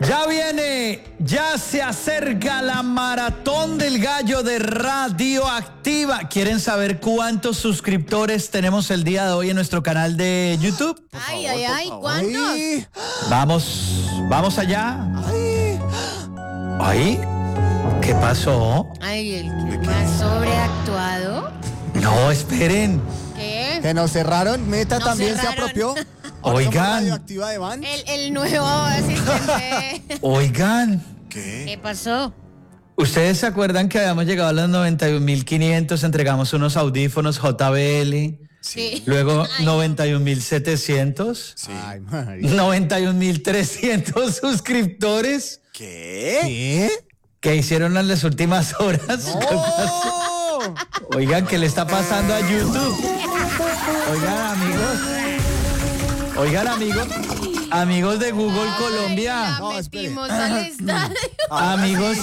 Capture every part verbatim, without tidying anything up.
Ya viene, ya se acerca la maratón del gallo de Radioactiva. ¿Quieren saber cuántos suscriptores tenemos el día de hoy en nuestro canal de YouTube? Ay, ay, ay, ¿cuántos? Ay, Vamos, vamos allá. ay. ¿Ay? ¿Qué pasó? Ay, el que más sobreactuado. No, esperen. ¿Qué? Que nos cerraron. Meta Nos también cerraron. se apropió. Ahora somos Oigan. Radioactiva de Van. El, el nuevo asistente. Oigan, ¿Qué pasó? ¿ustedes se acuerdan que habíamos llegado a los noventa y un mil quinientos? Entregamos unos audífonos J B L. Sí. Luego Ay, noventa y un mil setecientos. Ay, María. noventa y un mil trescientos suscriptores. ¿Qué? ¿Qué? ¿Qué hicieron en las últimas horas? ¡Oh! Oigan, ¿qué le está pasando a YouTube? Oigan, amigos. Oigan, amigos. Amigos de Google Colombia. La No, espere. metimos al estadio. Amigos.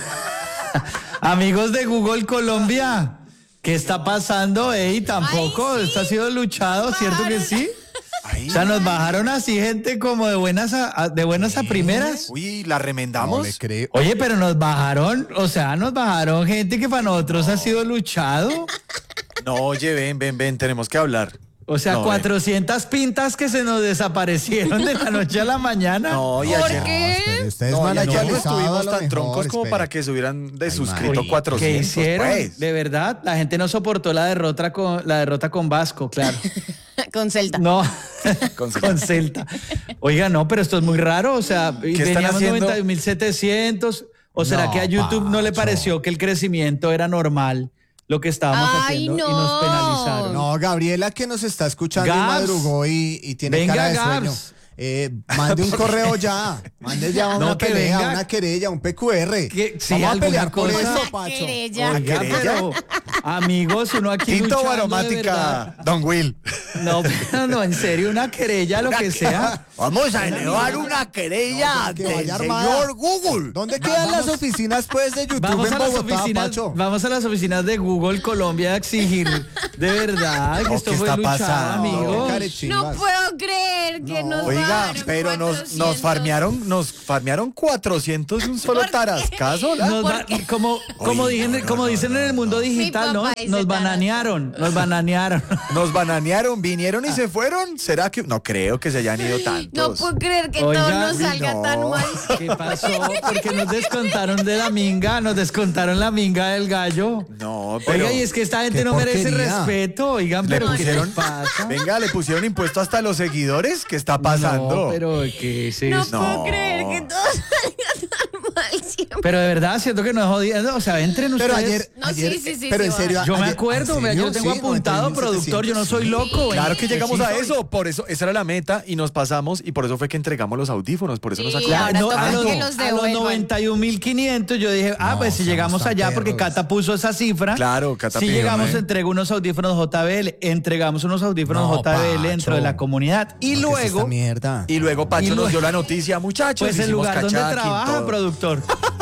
Amigos de Google Colombia. ¿Qué está pasando? Ey, tampoco. Ay, sí. Esto ha sido luchado, ¿cierto que sí? Ay, O sea, nos bajaron así gente como de buenas a, a- de buenas a primeras. uy, ¿la No remendamos? le creo. Oye, pero nos bajaron, o sea, nos bajaron gente que para nosotros ha sido luchado. No, oye, ven, ven, ven, tenemos que hablar. O sea, No, cuatrocientas pintas que se nos desaparecieron de la noche a la mañana. No, y ¿Por ayer... qué? Espere, ustedes No, y van a ayer echar no el sábado estuvimos a lo tan mejor, troncos como espere. para que se hubieran de Ay, suscrito Oye, cuatrocientos. ¿qué hicieron? pues. De verdad, la gente no soportó la derrota con la derrota con Vasco, claro. Con Celta. No, Con con Celta. Oiga, no, pero esto es muy raro, o sea, están teníamos haciendo? noventa y un mil setecientos, o será No, que a YouTube no le Pacho. pareció que el crecimiento era normal lo que estábamos Ay, haciendo y no. nos penalizaron. No, Gabriela que nos está escuchando y Gabs. madrugó y, y tiene Venga, cara de Gabs. sueño. Eh, mande un correo ya. Mande ya una No, que pelea, venga. una querella, un P Q R. Que- sí, Vamos a alguna pelear por cosa. eso, Una Pacho. querella. Oiga, ¿Querella? pero amigos, uno aquí Quinto luchando de baromática, verdad. Don Will. No, pero no, en serio, una querella, lo que sea. Vamos a elevar una querella No, que ante vaya el armada. señor Google. ¿Dónde quedan las oficinas pues de YouTube Vamos en a, las Bogotá, oficinas, Pacho? vamos a las oficinas de Google Colombia a exigir de verdad que No, esto ¿qué fue está luchado, pasando? amigos. Carechimbas. No puedo creer que No. nos Oiga, bajaron pero nos, nos cuatrocientos. farmearon, nos farmearon cuatrocientos de un solo tarascazo, ¿la? Nos va- como, como, Oye, dicen, no, no, como no, dicen en el mundo digital, ¿no? papá dice Nos tarasca. bananearon, nos bananearon. Nos bananearon, vinieron y se fueron. ¿Será que...? No creo que se hayan ido No tantos. puedo creer que Oiga, todo nos uy, salga no. tan mal. ¿Qué pasó? Porque nos descontaron de la minga, nos descontaron la minga del gallo. No, pero... Oiga, y es que esta gente qué no merece porquería. respeto, oigan, ¿Le pero ¿qué pusieron, les pasa? venga, le pusieron impuesto hasta a los seguidores. ¿Qué está pasando? No, pero ¿qué es No, eso? puedo No. creer que todo salga tan mal siempre. Pero de verdad, siento que no es jodiendo. O sea, entren Pero ustedes. ayer, No, ayer, sí, sí, sí, pero sí, en serio, Yo me ayer- acuerdo, ¿en vea, yo serio? tengo Sí, apuntado, noventa y mil productor, yo no soy setecientos. loco. Claro que ¿eh? llegamos Sí a soy. eso, por eso, esa era la meta y nos pasamos y por eso fue que entregamos los audífonos, por eso nos Sí, acordamos. ahora No, toca a, los, que los a los devuelvan. noventa y un mil quinientos yo dije, ah, No, pues si somos llegamos tan allá, porque perros. Cata puso esa cifra. Claro, Cata Si pidió, llegamos, ¿eh? entrego unos audífonos J B L, entregamos unos audífonos No, J B L Pacho. dentro de la comunidad. Y ¿Qué es esta luego, mierda? Y luego Pacho Y nos luego- dio la noticia, muchachos. pues el hicimos lugar donde cachaquín, trabaja, todo. productor.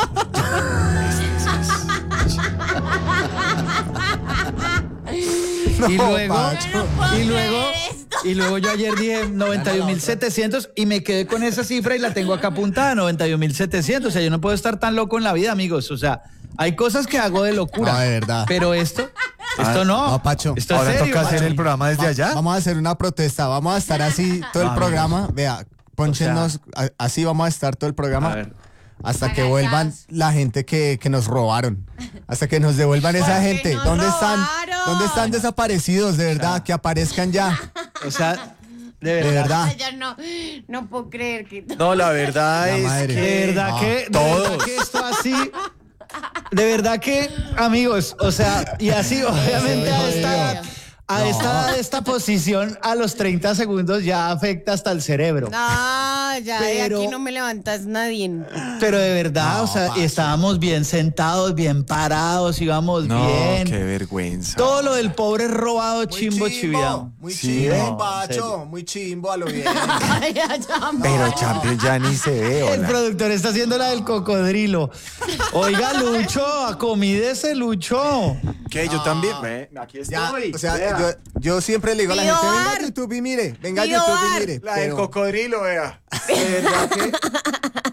No, y luego, Pacho. No puedo y luego, creer esto. y luego yo ayer dije noventa y un mil setecientos y me quedé con esa cifra y la tengo acá apuntada, noventa y un mil setecientos. O sea, yo no puedo estar tan loco en la vida, amigos. O sea, hay cosas que hago de locura. No, de verdad. Pero esto, esto no. no, Pacho. Esto es Ahora serio, toca hacer Pacho. el programa desde Va- allá. Vamos a hacer una protesta, vamos a estar así todo el Vamos. programa. Vea, ponchenos, a- así vamos a estar todo el programa. A ver. Hasta que Agachados. vuelvan la gente que, que nos robaron. Hasta que nos devuelvan esa Porque gente. nos ¿Dónde están? robaron. ¿Dónde están desaparecidos? De verdad, que aparezcan ya. O sea, de De verdad. verdad. Ay, ya no, no puedo creer que No, la verdad La es madre. que... De verdad No, que, de todos. verdad que esto así, de verdad que, amigos, o sea, y así, obviamente a esta, a esta, a esta posición, a los treinta segundos ya afecta hasta el cerebro. Ah, ya de Pero- aquí no me levantas nadie. Pero de verdad, No, o sea, Pacho. estábamos bien sentados, bien parados, íbamos No, bien. qué vergüenza. Todo lo del pobre robado, chimbo, chiviado. Muy Sí, chimbo, ¿eh? Pacho. Muy chimbo a lo bien. Ay, ya, ya, Pero Champions ya ni se ve, El hola. productor está haciendo la del cocodrilo. Oiga, Lucho, acomídese, Lucho. ¿Qué? Yo también. Ve, aquí Ya, estoy. o sea, Vea. yo, yo siempre le digo a la Pido gente, venga a ar. YouTube y mire, venga a Pido YouTube ar. y mire. La del pero- cocodrilo, vea. De verdad que, de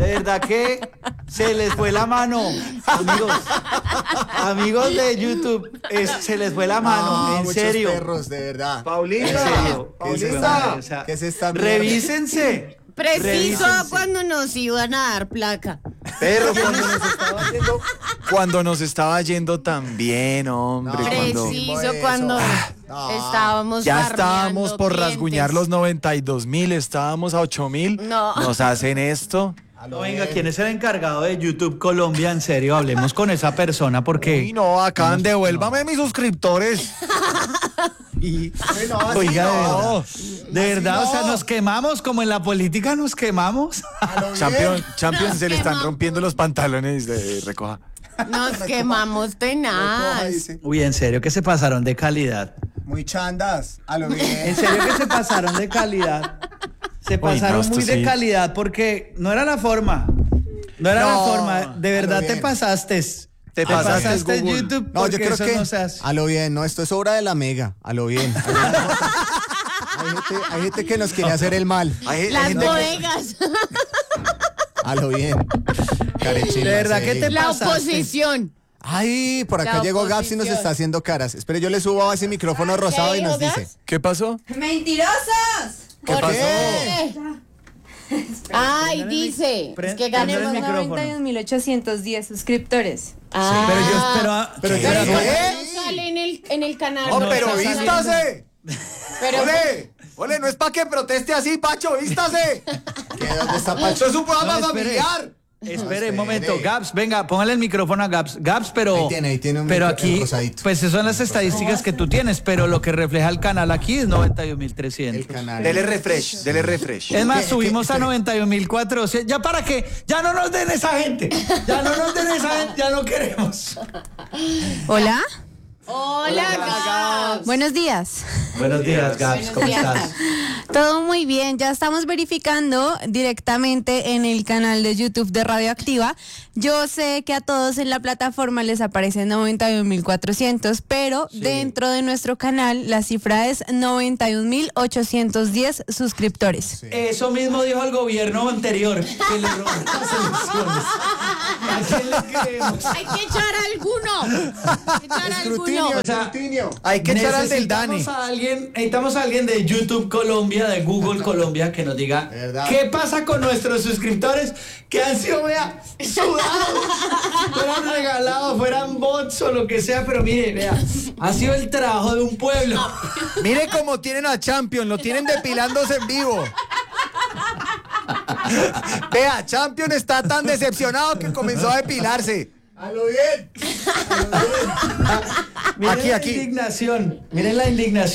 De verdad que se les fue la mano, amigos. Amigos de YouTube, es- se les fue la mano, No, en muchos serio. perros, de verdad. Paulita, En serio. ¿Qué es Paulita. esta? O sea, ¿Qué es esta mierda? revísense. Preciso Revísense. cuando nos iban a dar placa. Pero cuando nos estaba yendo, cuando nos estaba yendo tan bien, hombre, No, cuando Preciso eso. cuando No. estábamos ya farmeando estábamos por clientes. rasguñar los noventa y dos mil, estábamos a ocho mil, No. nos hacen esto. A lo Venga, bien. ¿quién es el encargado de YouTube Colombia? En serio, hablemos con esa persona porque... Uy, no, acá devuélvame mis suscriptores. Y- Uy, no, así Oiga, de no. verdad, de verdad, o sea, no. nos quemamos como en la política nos quemamos. A lo bien. Champion, Champion se le están quemamos. rompiendo los pantalones de recoja. Nos quemamos Recoja, tenaz. dice. Uy, en serio que se pasaron de calidad. Muy chandas. A lo En bien. serio que se pasaron de calidad. Se no, pasaron esto muy de sí. calidad porque no era la forma. No era No, la forma. De a lo verdad te bien. pasaste. Te Te pasaste, pasaste Google. YouTube. No, yo porque creo eso que no se hace. a lo bien, no, esto es obra de la mega, a lo bien. Hay gente, hay gente que nos quiere hacer el mal, Hay- hay Las gente que- bodegas. a lo bien. Carechimba, De verdad sí. que te La pasaste. oposición. Ay, por acá La llegó Gaps y nos oposición. está haciendo caras. Espere, yo le subo a ese micrófono rosado y nos dijo, dice. Gaps? ¿Qué pasó? ¡Mentirosos! ¿Qué ¿Por pasó? qué? Ay, dice. Pre- Es que prende el ganemos micrófono. noventa y un mil ochocientos diez suscriptores. Ah, Pero yo espero. Pero ¿qué? yo- Pero ¿Qué? no sale en el, en el canal. ¡Oh, no pero está saliendo. vístase! Pero ¡Ole! ¡Ole, no es para que proteste así, Pacho! ¡Vístase! ¿Qué, ¿Dónde está Pacho? ¡Esto es un programa No, espere. familiar! Espere un No, momento, espere. Gaps, venga, póngale el micrófono a Gaps. Gaps, pero. Ahí tiene, ahí tiene un pero micro- el aquí, rosadito. pues esas son las estadísticas que tú tienes, pero lo que refleja el canal aquí es noventa y un mil trescientos. El canal. Dele refresh, dele refresh. Es más, ¿Qué- subimos qué- a espere. noventa y un mil cuatrocientos. ¿Ya para qué? Ya no nos den esa gente. Ya no nos den esa gente, ya no queremos. Hola, Hola, Gaps. buenos días. Buenos días, Gaps, Buenos ¿cómo días. estás? Todo muy bien, ya estamos verificando directamente en el canal de YouTube de Radioactiva. Yo sé que a todos en la plataforma les aparece noventa y un mil cuatrocientos, pero dentro de nuestro canal la cifra es noventa y un mil ochocientos diez suscriptores. Eso mismo dijo el gobierno anterior, que le robaron las elecciones. ¿A quién le creemos? Hay que echar a alguno. Hay que echar a Escrutinio, alguno. O sea, escrutinio. Hay que echar al del Dani. Necesitamos a alguien, necesitamos a alguien de YouTube Colombia, de Google Colombia, que nos diga ¿Verdad? qué pasa con nuestros suscriptores que han sido, vea, sudados, fueran regalados, fueran bots o lo que sea, pero mire, vea, ha sido el trabajo de un pueblo. Mire cómo tienen a Champion, lo tienen depilándose en vivo. Vea, Champion está tan decepcionado que comenzó a depilarse. A lo bien. Miren Aquí, la aquí. indignación, miren la indignación.